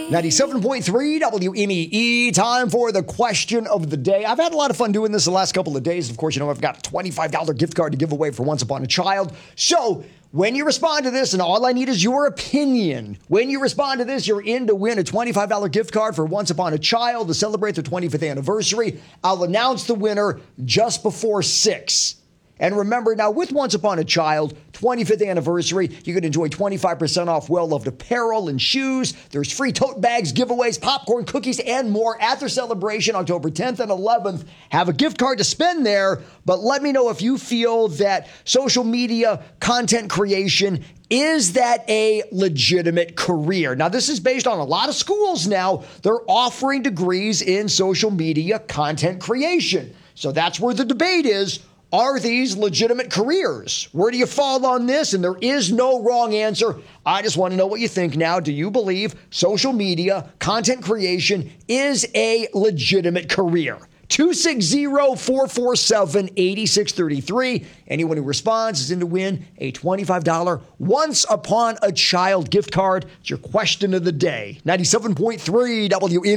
97.3 WMEE, time for the question of the day. I've had a lot of fun doing this the last couple of days. Of course, you know, I've got a $25 gift card to give away for Once Upon a Child. So when you respond to this, and all I need is your opinion, when you respond to this, you're in to win a $25 gift card for Once Upon a Child to celebrate their 25th anniversary. I'll announce the winner just before 6. And remember, now with Once Upon a Child, 25th anniversary, you can enjoy 25% off well-loved apparel and shoes. There's free tote bags, giveaways, popcorn, cookies, and more at their celebration October 10th and 11th. Have a gift card to spend there, but let me know if you feel that social media content creation, is that a legitimate career? Now, this is based on a lot of schools now. They're offering degrees in social media content creation. So that's where the debate is. Are these legitimate careers? Where do you fall on this? And there is no wrong answer. I just want to know what you think now. Do you believe social media content creation is a legitimate career? 260-447-8633. Anyone who responds is in to win a $25 Once Upon a Child gift card. It's your question of the day. 97.3 WM.